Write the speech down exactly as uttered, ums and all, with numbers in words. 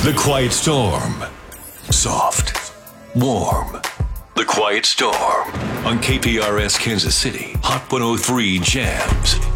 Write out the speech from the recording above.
The Quiet Storm. Soft. Warm. The Quiet Storm. On K P R S Kansas City. Hot one oh three Jams.